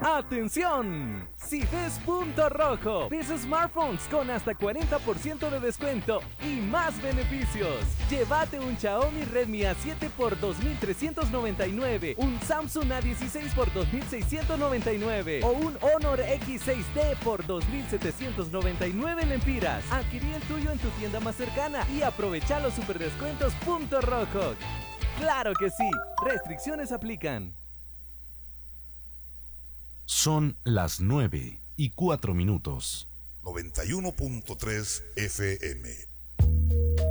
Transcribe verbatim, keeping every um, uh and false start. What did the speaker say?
¡Atención! Si ves Punto Rojo, ves smartphones con hasta cuarenta por ciento de descuento y más beneficios. Llévate un Xiaomi Redmi A siete por dos mil trescientos noventa y nueve, un Samsung A dieciséis por dos mil seiscientos noventa y nueve o un Honor X seis D por dos mil setecientos noventa y nueve lempiras. Adquirí el tuyo en tu tienda más cercana y aprovecha los super descuentos Punto Rojo. ¡Claro que sí! Restricciones aplican. Son las nueve y cuatro minutos. noventa y uno punto tres F M.